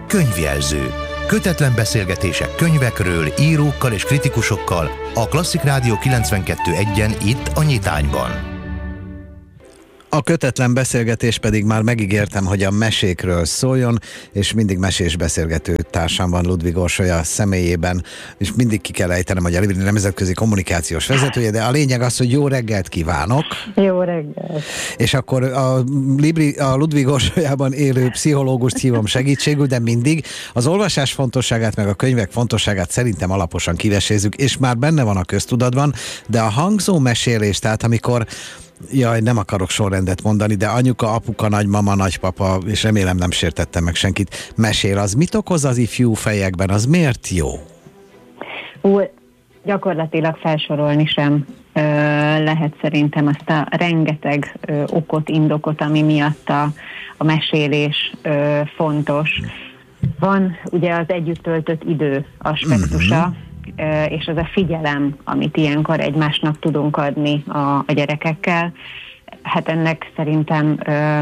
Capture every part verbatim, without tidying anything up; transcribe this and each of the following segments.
Könyvjelző. Kötetlen beszélgetések könyvekről, írókkal és kritikusokkal a Klasszik Rádió kilencvenkettő egyen itt a Nyitányban. A kötetlen beszélgetés pedig már megígértem, hogy a mesékről szóljon, és mindig mesés beszélgető társam van Ludvig Orsolya személyében, és mindig ki kell ejtenem, hogy a Libri nemzetközi kommunikációs vezetője, de a lényeg az, hogy jó reggelt kívánok! Jó reggelt! És akkor a, Libri, a Ludvig Orsolyában élő pszichológust hívom segítségül, de mindig az olvasás fontosságát, meg a könyvek fontosságát szerintem alaposan kivesézzük, és már benne van a köztudatban, de a hangzó mesélés, tehát amikor jaj, nem akarok sorrendet mondani, de anyuka, apuka, nagymama, nagypapa, és remélem nem sértettem meg senkit, mesél, az mit okoz az ifjú fejekben? Az miért jó? Ú, gyakorlatilag felsorolni sem ö, lehet szerintem azt a rengeteg ö, okot, indokot, ami miatt a, a mesélés ö, fontos. Van ugye az együtt töltött idő aspektusa, uh-huh. és az a figyelem, amit ilyenkor egymásnak tudunk adni a, a gyerekekkel, hát ennek szerintem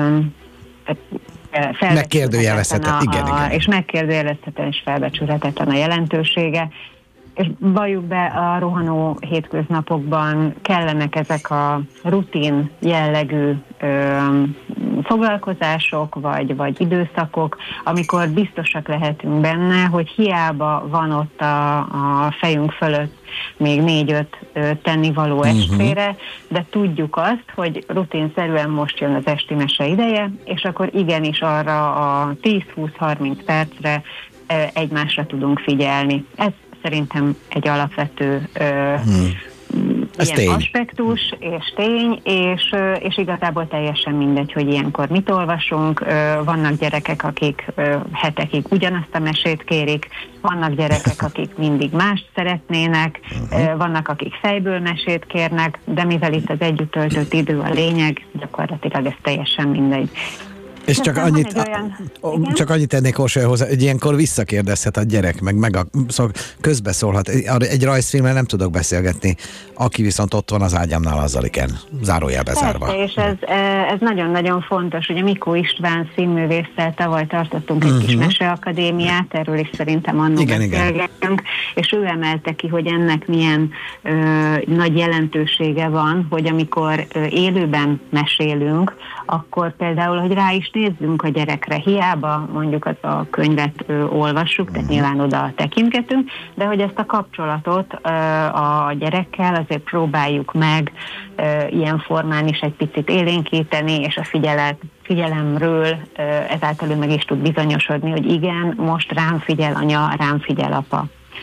megkérdőjelezhetetlen, igen, igen. És megkérdőjelezhetetlen és felbecsülhetetlen a jelentősége, és valljuk be, a rohanó hétköznapokban kellenek ezek a rutin jellegű ö, foglalkozások, vagy, vagy időszakok, amikor biztosak lehetünk benne, hogy hiába van ott a, a fejünk fölött még négy-öt tennivaló estére, uh-huh. de tudjuk azt, hogy rutinszerűen most jön az esti mese ideje, és akkor igenis arra a tíz-húsz-harminc percre ö, egymásra tudunk figyelni. Ez szerintem egy alapvető ö, hmm. ilyen tény. aspektus és tény, és, és igazából teljesen mindegy, hogy ilyenkor mit olvasunk. Vannak gyerekek, akik hetekig ugyanazt a mesét kérik, vannak gyerekek, akik mindig mást szeretnének, uh-huh. vannak, akik fejből mesét kérnek, de mivel itt az együtt töltött idő a lényeg, gyakorlatilag ez teljesen mindegy. És csak annyit, olyan, csak annyit tennék Orsolya hozzá, hogy ilyenkor visszakérdezhet a gyerek, meg, meg a, szóval közbeszólhat. Egy rajzfilmmel nem tudok beszélgetni, aki viszont ott van az ágyamnál, azzal igen, zárójelbe zárva. Persze, és ez, ez nagyon-nagyon fontos. Ugye Mikó István színművésszel tavaly tartottunk egy uh-huh. kis meseakadémiát, erről is szerintem annak beszélgettünk, és ő emelte ki, hogy ennek milyen ö, nagy jelentősége van, hogy amikor ö, élőben mesélünk, akkor például, hogy rá is nézzünk a gyerekre, hiába mondjuk az a könyvet ö, olvassuk, tehát nyilván oda tekintgetünk, de hogy ezt a kapcsolatot ö, a gyerekkel azért próbáljuk meg ö, ilyen formán is egy picit élénkíteni, és a figyelet, figyelemről ö, ezáltal ő meg is tud bizonyosodni, hogy igen, most rám figyel anya, rám figyel apa.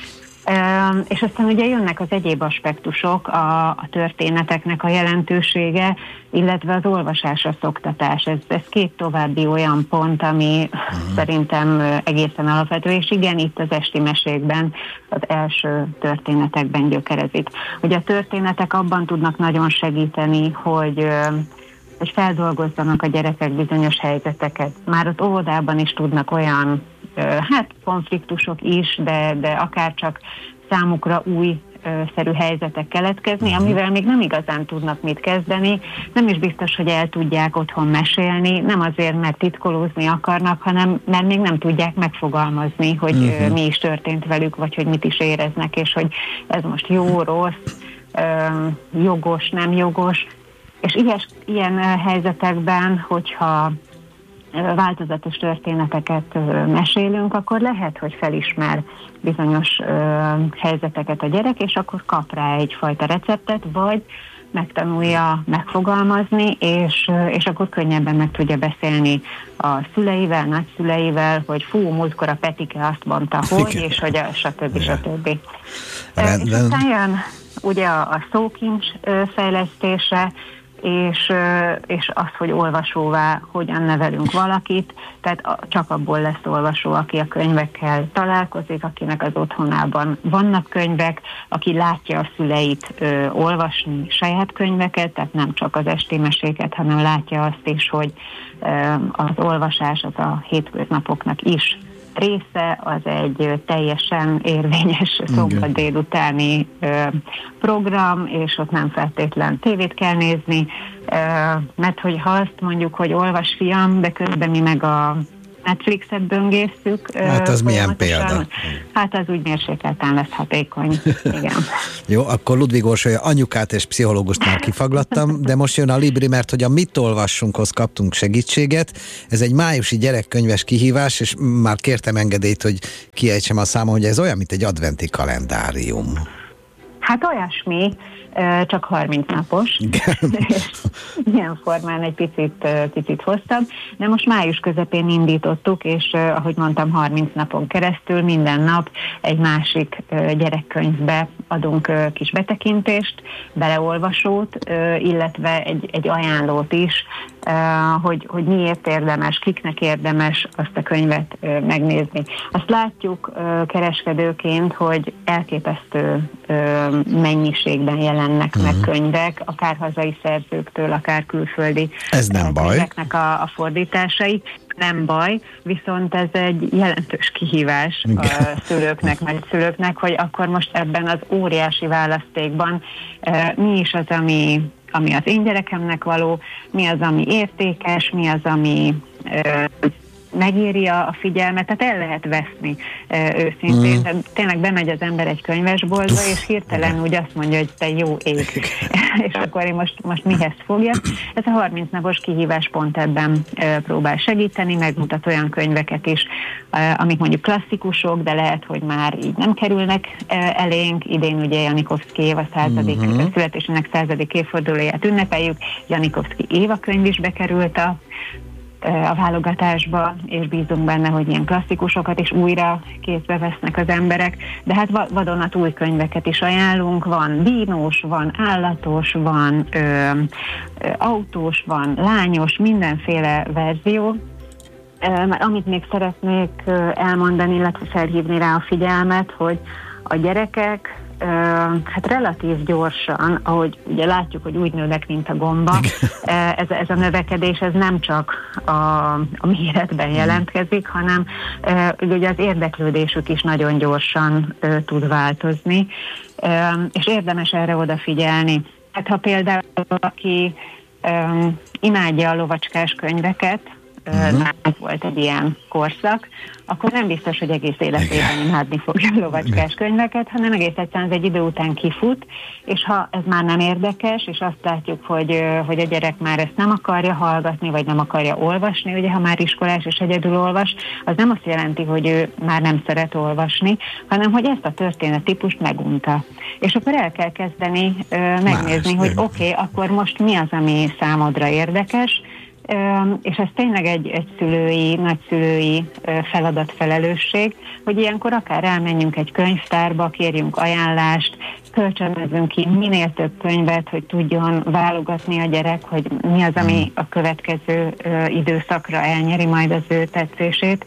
Uh, és aztán ugye jönnek az egyéb aspektusok, a, a történeteknek a jelentősége, illetve az olvasásra szoktatás. Ez, ez két további olyan pont, ami uh-huh. szerintem egészen alapvető, és igen, itt az esti mesékben, az első történetekben gyökerezik. Ugye a történetek abban tudnak nagyon segíteni, hogy hogy feldolgozzanak a gyerekek bizonyos helyzeteket. Már ott óvodában is tudnak olyan hát konfliktusok is, de, de akár csak számukra új szerű helyzetek keletkezni, amivel még nem igazán tudnak mit kezdeni, nem is biztos, hogy el tudják otthon mesélni, nem azért, mert titkolózni akarnak, hanem mert még nem tudják megfogalmazni, hogy uh-huh. mi is történt velük, vagy hogy mit is éreznek, és hogy ez most jó, rossz, jogos, nem jogos. És ilyes, ilyen helyzetekben, hogyha változatos történeteket mesélünk, akkor lehet, hogy felismer bizonyos helyzeteket a gyerek, és akkor kap rá egyfajta receptet, vagy megtanulja megfogalmazni, és, és akkor könnyebben meg tudja beszélni a szüleivel, nagyszüleivel, hogy fú, múltkor a Petike azt mondta, hogy, és hogy a stb. stb. És aztán jön ugye a, a szókincs fejlesztése, és, és az, hogy olvasóvá hogyan nevelünk valakit, tehát csak abból lesz olvasó, aki a könyvekkel találkozik, akinek az otthonában vannak könyvek, aki látja a szüleit ö, olvasni saját könyveket, tehát nem csak az esti meséket, hanem látja azt is, hogy ö, az olvasás az a hétköznapoknak is része, az egy teljesen érvényes szombat délutáni ö, program, és ott nem feltétlen tévét kell nézni, ö, mert hogy ha azt mondjuk, hogy olvas fiam, de közben mi meg a Netflixet böngésztük. Hát az milyen példa? Hát az úgy mérsékelten lesz hatékony. Igen. Jó, akkor Ludvig Orsolya anyukát és pszichológust már kifaglattam, de most jön a Libri, mert hogy a Mit olvassunkhoz kaptunk segítséget. Ez egy májusi gyerekkönyves kihívás, és már kértem engedélyt, hogy kiejtsem a számon, hogy ez olyan, mint egy adventi kalendárium. Hát olyasmi, csak harminc napos, és ilyen formán egy picit, picit hosszabb, de most május közepén indítottuk, és ahogy mondtam, harminc napon keresztül minden nap egy másik gyerekkönyvbe adunk kis betekintést, beleolvasót, illetve egy, egy ajánlót is, hogy, hogy miért érdemes, kiknek érdemes azt a könyvet megnézni. Azt látjuk kereskedőként, hogy elképesztő mennyiségben jelennek meg könyvek, akár hazai szerzőktől, akár külföldi Ez nem könyveknek baj. A, a fordításai. Nem baj, viszont ez egy jelentős kihívás a szülőknek, nagyszülőknek, hogy akkor most ebben az óriási választékban mi is az, ami, ami az én gyerekemnek való, mi az, ami értékes, mi az, ami megírja a figyelmet, tehát el lehet veszni e, őszintén. Mm. Tehát tényleg bemegy az ember egy könyvesboltba, és hirtelen úgy azt mondja, hogy te jó ég. És akkor én most, most mihez fogjak. Ez a harminc napos kihívás pont ebben e, próbál segíteni, megmutat olyan könyveket is, e, amik mondjuk klasszikusok, de lehet, hogy már így nem kerülnek e, elénk. Idén ugye Janikovszky Éva századik, mm-hmm. születésének századik évfordulóját ünnepeljük. Janikovszky Éva könyv is bekerült a a válogatásba, és bízunk benne, hogy ilyen klasszikusokat is újra kézbe vesznek az emberek, de hát vadonat új könyveket is ajánlunk, van bínós, van állatos, van ö, ö, autós, van lányos, mindenféle verzió. Mert amit még szeretnék elmondani, illetve felhívni rá a figyelmet, hogy a gyerekek hát relatív gyorsan, ahogy ugye látjuk, hogy úgy nőnek, mint a gomba, ez, ez a növekedés, ez nem csak a, a méretben jelentkezik, hanem ugye az érdeklődésük is nagyon gyorsan tud változni, és érdemes erre odafigyelni. Hát ha például aki um, imádja a lovacskás könyveket, Uh-huh. nem volt egy ilyen korszak, akkor nem biztos, hogy egész életében imádni fogja a lovacskás könyveket, hanem egész egyszerűen ez egy idő után kifut, és ha ez már nem érdekes, és azt látjuk, hogy, hogy a gyerek már ezt nem akarja hallgatni, vagy nem akarja olvasni, ugye ha már iskolás és egyedül olvas, az nem azt jelenti, hogy ő már nem szeret olvasni, hanem hogy ezt a történettípust megunta. És akkor el kell kezdeni uh, megnézni, más, hogy oké, okay, akkor most mi az, ami számodra érdekes, és ez tényleg egy, egy szülői, nagyszülői feladatfelelősség, hogy ilyenkor akár elmenjünk egy könyvtárba, kérjünk ajánlást, kölcsönözzünk ki minél több könyvet, hogy tudjon válogatni a gyerek, hogy mi az, ami a következő időszakra elnyeri majd az ő tetszését,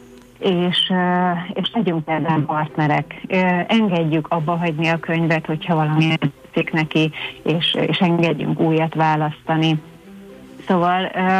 és, és legyünk ebben partnerek. Engedjük abba hagyni a könyvet, hogyha valami tetszik neki, és, és engedjünk újat választani. Szóval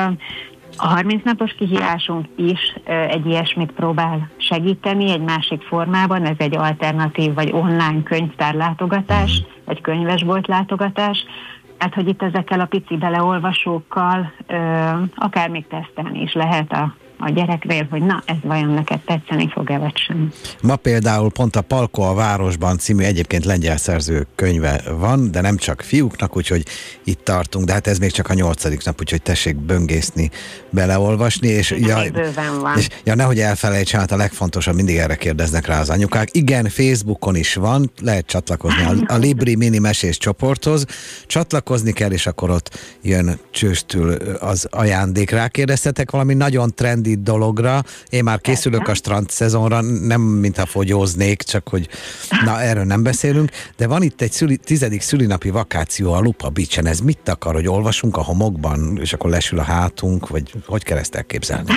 a harminc napos kihívásunk is egy ilyesmit próbál segíteni egy másik formában, ez egy alternatív vagy online könyvtár látogatás, vagy könyvesbolt látogatás, hát hogy itt ezekkel a pici beleolvasókkal akár még tesztelni is lehet a a gyereknél, hogy na, ez vajon neked tetszeni fog-e, vagy sem. Ma például pont a Palko a városban című egyébként lengyel szerző könyve van, de nem csak fiúknak, úgyhogy itt tartunk, de hát ez még csak a nyolcadik nap, úgyhogy tessék böngészni, beleolvasni, és, ja, és ja, nehogy elfelejtsen, hát a legfontosabb, mindig erre kérdeznek rá az anyukák. Igen, Facebookon is van, lehet csatlakozni a, a Libri mini mesés csoporthoz, csatlakozni kell, és akkor ott jön csőstül az ajándék. Rákérdeztetek valami nagyon trend dologra. Én már készülök a strand szezonra, nem mintha fogyóznék, csak hogy na, erről nem beszélünk, de van itt egy szüli, tizedik szülinapi vakáció a Lupa Beach-en. Ez mit akar, hogy olvasunk a homokban, és akkor lesül a hátunk, vagy hogy kell ezt elképzelni?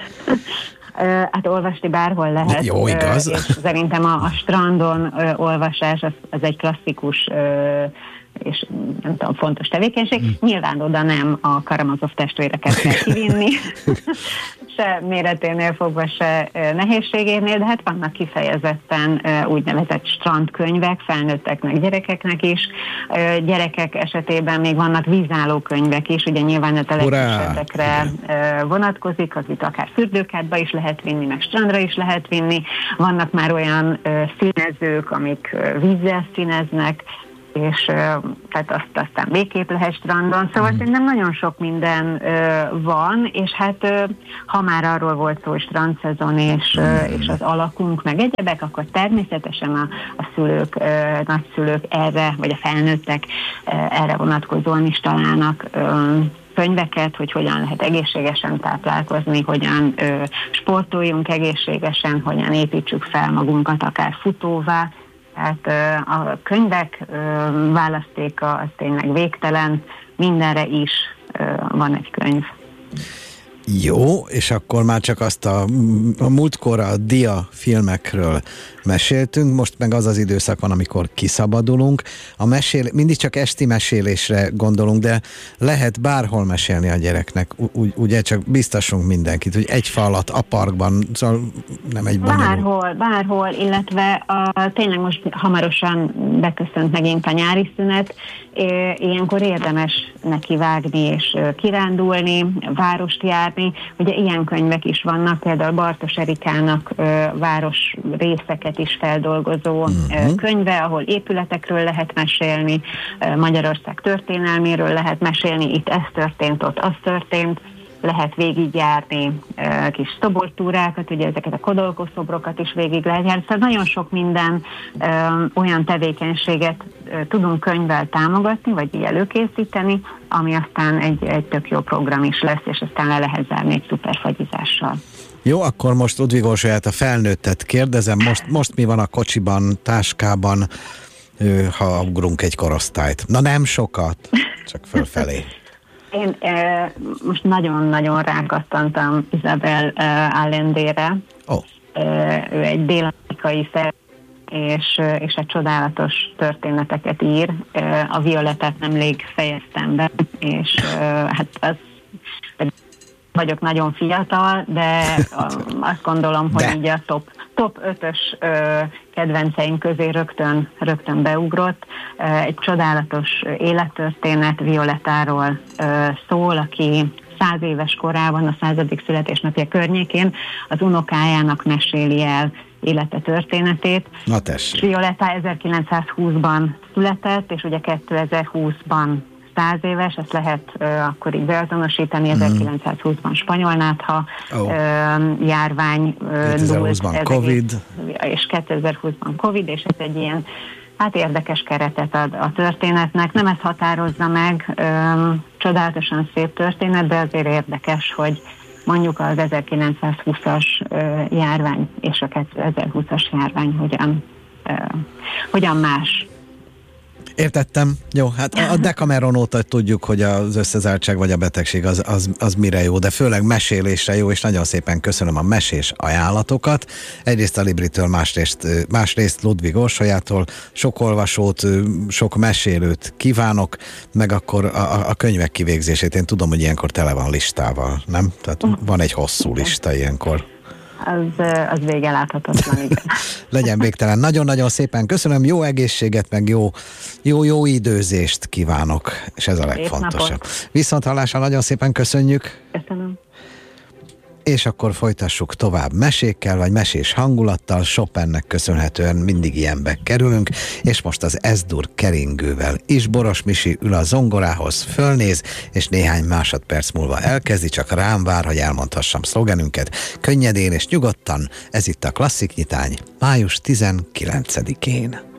Hát olvasni bárhol lehet. Jó, igaz. És szerintem a, a strandon olvasás az, az egy klasszikus és nem tudom, fontos tevékenység. Mm. Nyilván oda nem a Karamazov testvéreket kell kivinni, se méreténél fogva, se nehézségénél, de hát vannak kifejezetten úgynevezett strandkönyvek, felnőtteknek, gyerekeknek is. Gyerekek esetében még vannak vízálló könyvek is, ugye nyilván a telekesetekre vonatkozik, az itt akár fürdőkádba is lehet vinni, meg strandra is lehet vinni. Vannak már olyan színezők, amik vízzel színeznek, és tehát azt aztán végképp lehet strandon. Szóval mm. szerintem nagyon sok minden uh, van, és hát uh, ha már arról volt szó, hogy strandszezon és, uh, és az alakunk, meg egyebek, akkor természetesen a, a szülők, uh, nagyszülők erre, vagy a felnőttek uh, erre vonatkozóan is találnak uh, könyveket, hogy hogyan lehet egészségesen táplálkozni, hogyan ö, sportoljunk egészségesen, hogyan építsük fel magunkat akár futóvá. Tehát ö, a könyvek ö, választéka az tényleg végtelen, mindenre is ö, van egy könyv. Jó, és akkor már csak azt a, a múltkor a dia filmekről meséltünk, most meg az az időszak van, amikor kiszabadulunk. A mesél, mindig csak esti mesélésre gondolunk, de lehet bárhol mesélni a gyereknek, U- ugye csak biztosunk mindenkit, hogy egy fa alatt a parkban, szóval nem egy bonyolult. Bárhol, bárhol, illetve a, tényleg most hamarosan beköszönt megint a nyári szünet, ilyenkor érdemes nekivágni és kirándulni, várost járni. Ugye ilyen könyvek is vannak, például Bartos Erikának város részeket is feldolgozó uh-huh. könyve, ahol épületekről lehet mesélni, Magyarország történelméről lehet mesélni, itt ez történt, ott az történt, lehet végigjárni uh, kis szobortúrákat, ugye ezeket a kodolkószobrokat is végig lehet járni. Szóval nagyon sok minden uh, olyan tevékenységet uh, tudunk könyvvel támogatni, vagy így előkészíteni, ami aztán egy, egy tök jó program is lesz, és aztán le lehet zárni egy szuper fagyizással. Jó, akkor most Ludvig Orsolyát, a felnőttet kérdezem, most, most mi van a kocsiban, táskában, ha ugrunk egy korosztályt? Na nem sokat, csak fölfelé. Én e, most nagyon-nagyon rákattantam Isabel e, Allende-re. Oh. E, ő egy dél-amerikai szerző, és, és egy csodálatos történeteket ír. E, a Violettát nemrég fejeztem be, és e, hát az vagyok nagyon fiatal, de azt gondolom, hogy de. így a top, top ötös ö, kedvenceim közé rögtön, rögtön beugrott. Egy csodálatos élettörténet Violettáról ö, szól, aki száz éves korában, a századik születésnapja környékén az unokájának meséli el élete történetét. Na tessék. Violetta ezerkilencszázhúszban született, és ugye kétezer-húszban száz éves, ezt lehet uh, akkor így beazonosítani, mm. ezerkilencszázhúszban spanyolnátha oh. uh, járvány uh, kétezer-húszban dúlt, Covid. És kétezer-húszban Covid, és ez egy ilyen hát érdekes keretet ad a történetnek. Nem ezt határozza meg, um, csodálatosan szép történet, de azért érdekes, hogy mondjuk az ezerkilencszázhúszas uh, járvány és a kétezer-húszas járvány hogyan, uh, hogyan más. Értettem. Jó, hát a Decameron óta tudjuk, hogy az összezártság vagy a betegség az, az, az mire jó, de főleg mesélésre jó, és nagyon szépen köszönöm a mesés ajánlatokat. Egyrészt a Libritől, másrészt, másrészt Ludvig Orsolyától. Sok olvasót, sok mesélőt kívánok, meg akkor a, a könyvek kivégzését. Én tudom, hogy ilyenkor tele van listával, nem? Tehát van egy hosszú lista ilyenkor. Az, az vége láthatatlan, igen. Legyen végtelen. Nagyon-nagyon szépen köszönöm, jó egészséget, meg jó, jó, jó időzést kívánok, és ez a legfontosabb. Viszont hallásra, nagyon szépen köszönjük. Köszönöm. És akkor folytassuk tovább mesékkel, vagy mesés hangulattal. Chopinnek köszönhetően mindig ilyenbe kerülünk, és most az Ez-dur keringővel is Boros Misi ül a zongorához, fölnéz, és néhány másodperc múlva elkezdi, csak rám vár, hogy elmondhassam szlogenünket. Könnyedén és nyugodtan, ez itt a Klasszik Nyitány, május tizenkilencedikén.